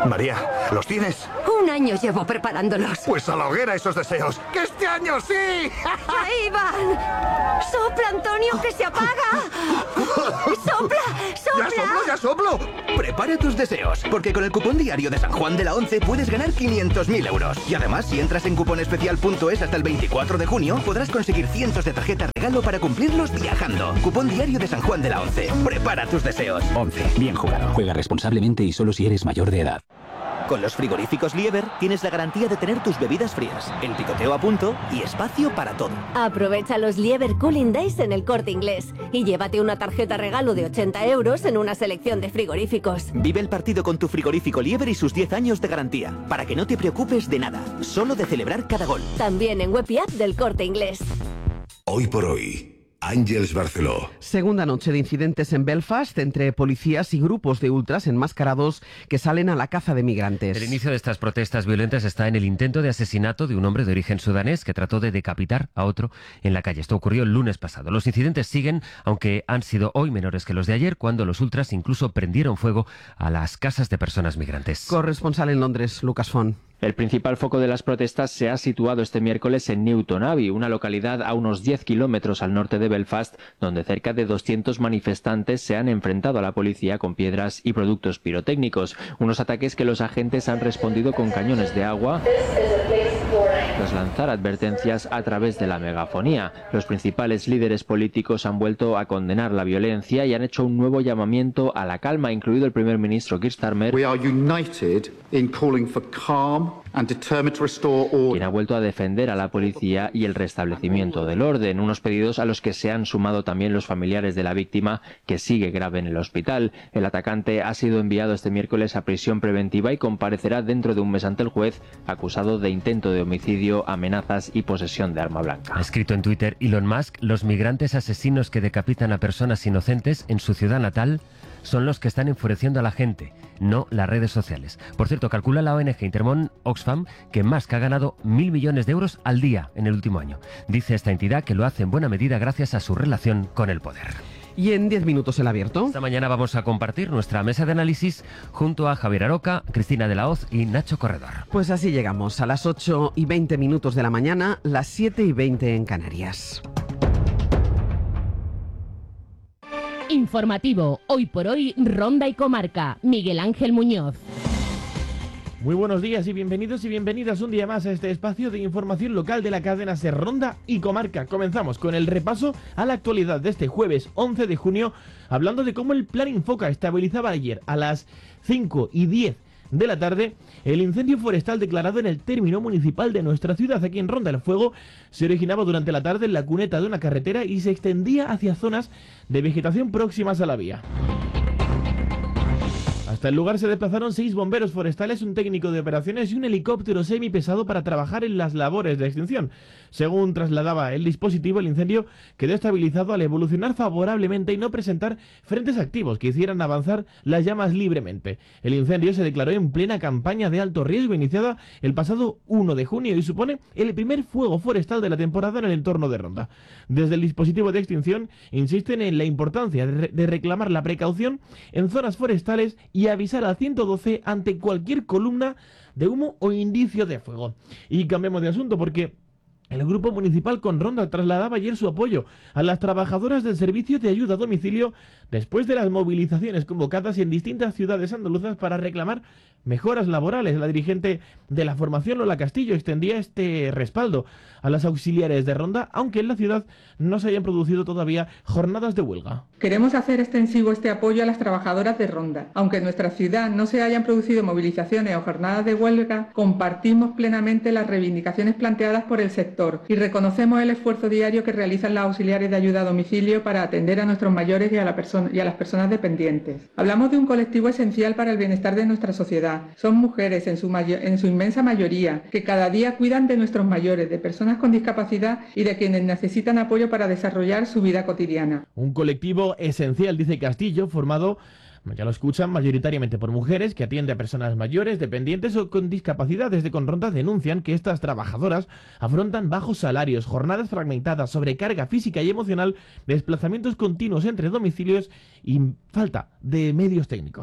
María, ¿los tienes? 1 año llevo preparándolos. Pues a la hoguera esos deseos. ¡Que este año sí! ¡Ahí van! ¡Sopla, Antonio, que se apaga! ¡Sopla, sopla! ¡Ya soplo! Prepara tus deseos, porque con el cupón diario de San Juan de la Once puedes ganar 500.000 euros. Y además, si entras en cuponespecial.es hasta el 24 de junio, podrás conseguir cientos de tarjetas regalo para cumplirlos viajando. Cupón diario de San Juan de la Once. Prepara tus deseos. 11. Bien jugado. Juega responsablemente y solo si eres mayor de edad. Con los frigoríficos Lieber tienes la garantía de tener tus bebidas frías, el picoteo a punto y espacio para todo. Aprovecha los Lieber Cooling Days en El Corte Inglés y llévate una tarjeta regalo de 80 euros en una selección de frigoríficos. Vive el partido con tu frigorífico Lieber y sus 10 años de garantía, para que no te preocupes de nada, solo de celebrar cada gol. También en web y app del Corte Inglés. Hoy por hoy, Àngels Barceló. Segunda noche de incidentes en Belfast entre policías y grupos de ultras enmascarados que salen a la caza de migrantes. El inicio de estas protestas violentas está en el intento de asesinato de un hombre de origen sudanés que trató de decapitar a otro en la calle. Esto ocurrió el lunes pasado. Los incidentes siguen, aunque han sido hoy menores que los de ayer, cuando los ultras incluso prendieron fuego a las casas de personas migrantes. Corresponsal en Londres, Lucas Font. El principal foco de las protestas se ha situado este miércoles en Newton Abbey, una localidad a unos 10 kilómetros al norte de Belfast, donde cerca de 200 manifestantes se han enfrentado a la policía con piedras y productos pirotécnicos. Unos ataques que los agentes han respondido con cañones de agua tras lanzar advertencias a través de la megafonía. Los principales líderes políticos han vuelto a condenar la violencia y han hecho un nuevo llamamiento a la calma, incluido el primer ministro Keir Starmer, quien ha vuelto a defender a la policía y el restablecimiento del orden, unos pedidos a los que se han sumado también los familiares de la víctima, que sigue grave en el hospital. El atacante ha sido enviado este miércoles a prisión preventiva y comparecerá dentro de un mes ante el juez, acusado de intento de homicidio, amenazas y posesión de arma blanca. Ha escrito en Twitter Elon Musk: los migrantes asesinos que decapitan a personas inocentes en su ciudad natal son los que están enfureciendo a la gente, no las redes sociales. Por cierto, calcula la ONG Intermón Oxfam que Musk ha ganado 1.000 millones de euros al día en el último año. Dice esta entidad que lo hace en buena medida gracias a su relación con el poder. Y en 10 minutos el abierto. Esta mañana vamos a compartir nuestra mesa de análisis junto a Javier Aroca, Cristina de la Hoz y Nacho Corredor. Pues así llegamos a las 8:20 de la mañana, las 7:20 en Canarias. Informativo, hoy por hoy, Ronda y Comarca. Miguel Ángel Muñoz. Muy buenos días y bienvenidos y bienvenidas un día más a este espacio de información local de la cadena SER Ronda y Comarca. Comenzamos con el repaso a la actualidad de este jueves 11 de junio, hablando de cómo el Plan Infoca estabilizaba ayer a las 5:10 de la tarde el incendio forestal declarado en el término municipal de nuestra ciudad. Aquí en Ronda el fuego se originaba durante la tarde en la cuneta de una carretera y se extendía hacia zonas de vegetación próximas a la vía. Hasta el lugar se desplazaron 6 bomberos forestales, un técnico de operaciones y un helicóptero semipesado para trabajar en las labores de extinción. Según trasladaba el dispositivo, el incendio quedó estabilizado al evolucionar favorablemente y no presentar frentes activos que hicieran avanzar las llamas libremente. El incendio se declaró en plena campaña de alto riesgo iniciada el pasado 1 de junio y supone el primer fuego forestal de la temporada en el entorno de Ronda. Desde el dispositivo de extinción insisten en la importancia de reclamar la precaución en zonas forestales y avisar al 112 ante cualquier columna de humo o indicio de fuego. Y cambiamos de asunto porque el Grupo Municipal con Ronda trasladaba ayer su apoyo a las trabajadoras del servicio de ayuda a domicilio después de las movilizaciones convocadas en distintas ciudades andaluzas para reclamar mejoras laborales. La dirigente de la formación, Lola Castillo, extendía este respaldo a las auxiliares de Ronda, aunque en la ciudad no se hayan producido todavía jornadas de huelga. Queremos hacer extensivo este apoyo a las trabajadoras de Ronda. Aunque en nuestra ciudad no se hayan producido movilizaciones o jornadas de huelga, compartimos plenamente las reivindicaciones planteadas por el sector y reconocemos el esfuerzo diario que realizan las auxiliares de ayuda a domicilio para atender a nuestros mayores y a las personas dependientes. Hablamos de un colectivo esencial para el bienestar de nuestra sociedad. Son mujeres en su inmensa mayoría que cada día cuidan de nuestros mayores, de personas con discapacidad y de quienes necesitan apoyo para desarrollar su vida cotidiana. Un colectivo esencial, dice Castillo, formado, ya lo escuchan, mayoritariamente por mujeres que atiende a personas mayores, dependientes o con discapacidad. Desde Conronda denuncian que estas trabajadoras afrontan bajos salarios, jornadas fragmentadas, sobrecarga física y emocional, desplazamientos continuos entre domicilios y falta de medios técnicos.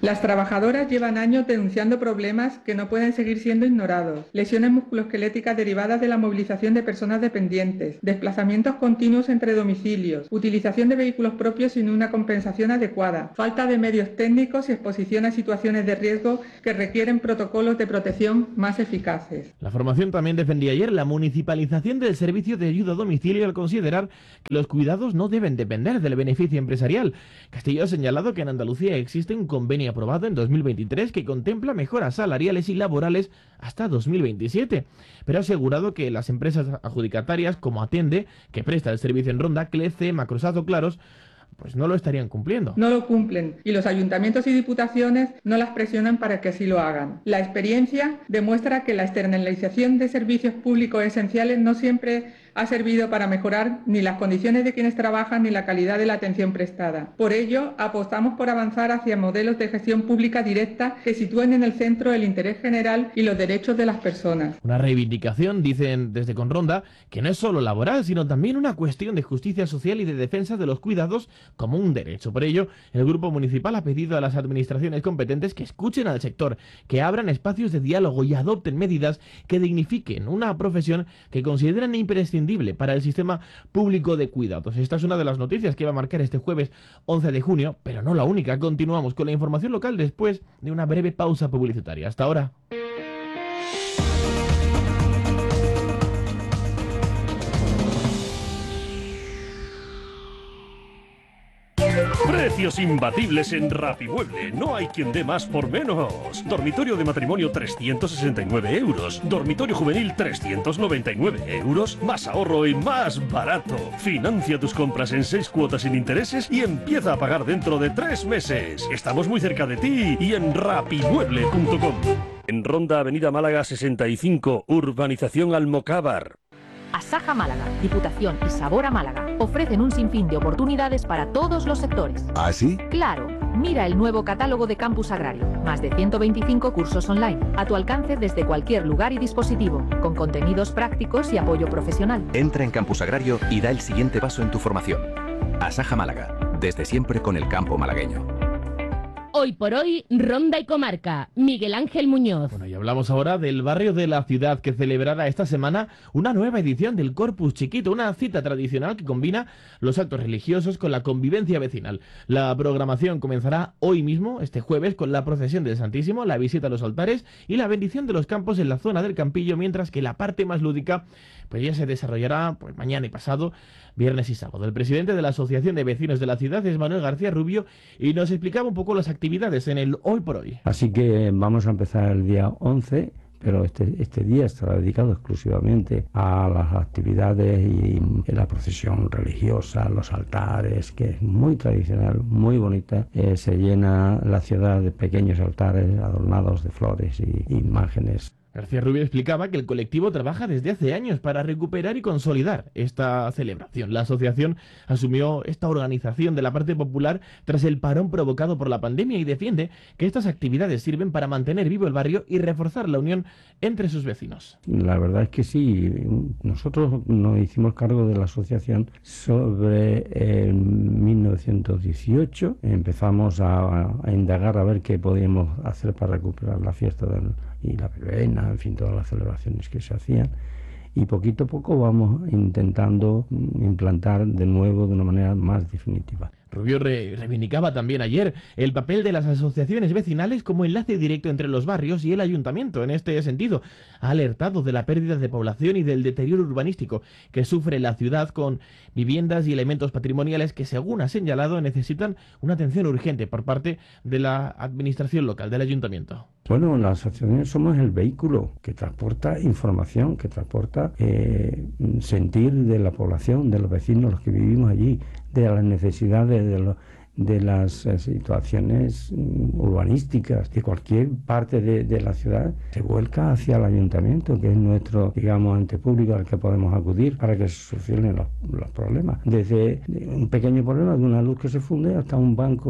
Las trabajadoras llevan años denunciando problemas que no pueden seguir siendo ignorados. Lesiones musculoesqueléticas derivadas de la movilización de personas dependientes, desplazamientos continuos entre domicilios, utilización de vehículos propios sin una compensación adecuada, falta de medios técnicos y exposición a situaciones de riesgo que requieren protocolos de protección más eficaces. La formación también defendía ayer la municipalización del servicio de ayuda a domicilio al considerar que los cuidados no deben depender del beneficio empresarial. Castillo ha señalado que en Andalucía existe un convenio aprobado en 2023 que contempla mejoras salariales y laborales hasta 2027, pero ha asegurado que las empresas adjudicatarias como Atiende, que presta el servicio en Ronda, Clece, Macrosat o Claros, pues no lo estarían cumpliendo. No lo cumplen y los ayuntamientos y diputaciones no las presionan para que así lo hagan. La experiencia demuestra que la externalización de servicios públicos esenciales no siempre ha servido para mejorar ni las condiciones de quienes trabajan ni la calidad de la atención prestada. Por ello, apostamos por avanzar hacia modelos de gestión pública directa que sitúen en el centro el interés general y los derechos de las personas. Una reivindicación, dicen desde Conronda, que no es solo laboral, sino también una cuestión de justicia social y de defensa de los cuidados como un derecho. Por ello, el Grupo Municipal ha pedido a las administraciones competentes que escuchen al sector, que abran espacios de diálogo y adopten medidas que dignifiquen una profesión que consideran imprescindible para el sistema público de cuidados. Esta es una de las noticias que va a marcar este jueves 11 de junio, pero no la única. Continuamos con la información local después de una breve pausa publicitaria. Hasta ahora. Precios imbatibles en Rapimueble. No hay quien dé más por menos. Dormitorio de matrimonio 369 euros. Dormitorio juvenil 399 euros. Más ahorro y más barato. Financia tus compras en 6 cuotas sin intereses y empieza a pagar dentro de 3 meses. Estamos muy cerca de ti y en rapimueble.com. En Ronda, Avenida Málaga 65, Urbanización Almocávar. Asaja Málaga, Diputación y Sabor a Málaga ofrecen un sinfín de oportunidades para todos los sectores. ¿Ah, sí? Claro, mira el nuevo catálogo de Campus Agrario. Más de 125 cursos online, a tu alcance desde cualquier lugar y dispositivo, con contenidos prácticos y apoyo profesional. Entra en Campus Agrario y da el siguiente paso en tu formación. Asaja Málaga, desde siempre con el campo malagueño. Hoy por hoy, Ronda y Comarca. Miguel Ángel Muñoz. Bueno, y hablamos ahora del barrio de la ciudad que celebrará esta semana una nueva edición del Corpus Chiquito, una cita tradicional que combina los actos religiosos con la convivencia vecinal. La programación comenzará hoy mismo, este jueves, con la procesión del Santísimo, la visita a los altares y la bendición de los campos en la zona del Campillo, mientras que la parte más lúdica pues ya se desarrollará pues mañana y pasado, viernes y sábado. El presidente de la Asociación de Vecinos de la Ciudad es Manuel García Rubio y nos explicaba un poco las actividades en el Hoy por Hoy. Así que vamos a empezar el día 11, pero este día estará dedicado exclusivamente a las actividades y la procesión religiosa, los altares, que es muy tradicional, muy bonita. Se llena la ciudad de pequeños altares adornados de flores y imágenes. García Rubio explicaba que el colectivo trabaja desde hace años para recuperar y consolidar esta celebración. La asociación asumió esta organización de la parte popular tras el parón provocado por la pandemia y defiende que estas actividades sirven para mantener vivo el barrio y reforzar la unión entre sus vecinos. La verdad es que sí, nosotros nos hicimos cargo de la asociación sobre 1918. Empezamos a indagar a ver qué podíamos hacer para recuperar la fiesta y la verbena, en fin, todas las celebraciones que se hacían. Y poquito a poco vamos intentando implantar de nuevo de una manera más definitiva. Rubio reivindicaba también ayer el papel de las asociaciones vecinales como enlace directo entre los barrios y el ayuntamiento. En este sentido, ha alertado de la pérdida de población y del deterioro urbanístico que sufre la ciudad, con viviendas y elementos patrimoniales que, según ha señalado, necesitan una atención urgente por parte de la administración local, del ayuntamiento. Bueno, las asociaciones somos el vehículo que transporta información, que transporta sentir de la población, de los vecinos, los que vivimos allí, de las necesidades de las situaciones urbanísticas de cualquier parte de la ciudad. Se vuelca hacia el ayuntamiento, que es nuestro, digamos, ente público al que podemos acudir para que se solucionen los problemas. Desde un pequeño problema de una luz que se funde hasta un banco que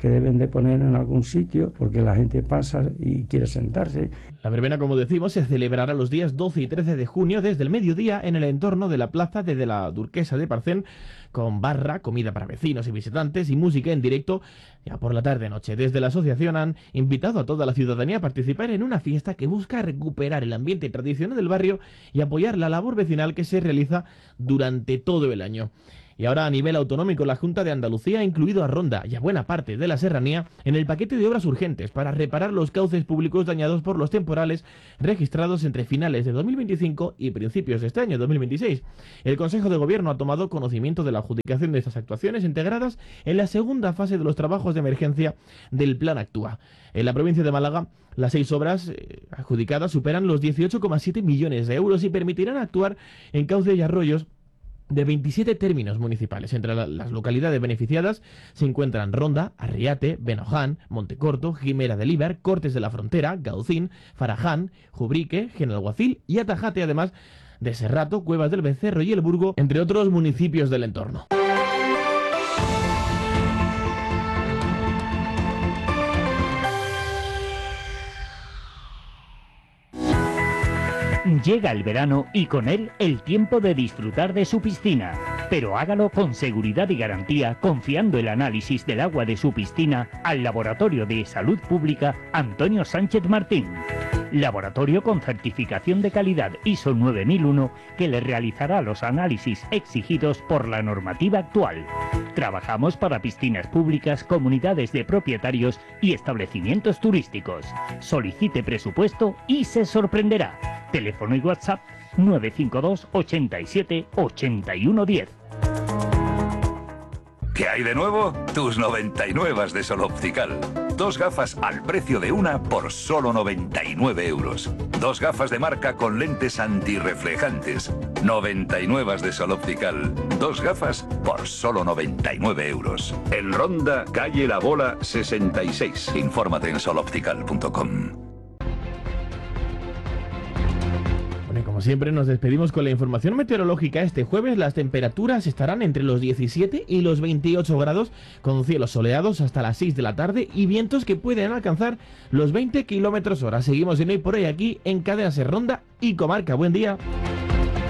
que deben de poner en algún sitio porque la gente pasa y quiere sentarse. La verbena, como decimos, se celebrará los días 12 y 13 de junio desde el mediodía en el entorno de la plaza de la Duquesa de Parcén, con barra, comida para vecinos y visitantes y música en directo ya por la tarde-noche. Desde la asociación han invitado a toda la ciudadanía a participar en una fiesta que busca recuperar el ambiente tradicional del barrio y apoyar la labor vecinal que se realiza durante todo el año. Y ahora, a nivel autonómico, la Junta de Andalucía ha incluido a Ronda y a buena parte de la serranía en el paquete de obras urgentes para reparar los cauces públicos dañados por los temporales registrados entre finales de 2025 y principios de este año, 2026. El Consejo de Gobierno ha tomado conocimiento de la adjudicación de estas actuaciones integradas en la segunda fase de los trabajos de emergencia del Plan Actúa. En la provincia de Málaga, las 6 obras adjudicadas superan los 18,7 millones de euros y permitirán actuar en cauces y arroyos de 27 términos municipales. Entre las localidades beneficiadas se encuentran Ronda, Arriate, Benoján, Montecorto, Jimera de Líbar, Cortes de la Frontera, Gaucín, Faraján, Jubrique, Genalguacil y Atajate, además de Serrato, Cuevas del Becerro y El Burgo, entre otros municipios del entorno. Llega el verano y con él el tiempo de disfrutar de su piscina, pero hágalo con seguridad y garantía, confiando el análisis del agua de su piscina al Laboratorio de Salud Pública Antonio Sánchez Martín. Laboratorio con certificación de calidad ISO 9001 que le realizará los análisis exigidos por la normativa actual. Trabajamos para piscinas públicas, comunidades de propietarios y establecimientos turísticos. Solicite presupuesto y se sorprenderá. Teléfono y WhatsApp 952 87 81 10. ¿Qué hay de nuevo? Tus 99 de Sol Optical. 2 gafas al precio de una por solo 99 euros. 2 gafas de marca con lentes antirreflejantes. 99 de Sol Optical. 2 gafas por solo 99 euros. En Ronda, calle La Bola 66. Infórmate en soloptical.com. Como siempre, nos despedimos con la información meteorológica. Este jueves las temperaturas estarán entre los 17 y los 28 grados, con cielos soleados hasta las 6 de la tarde y vientos que pueden alcanzar los 20 km/h. Seguimos en Hoy por Hoy aquí en Cadena Ser Ronda y Comarca. Buen día.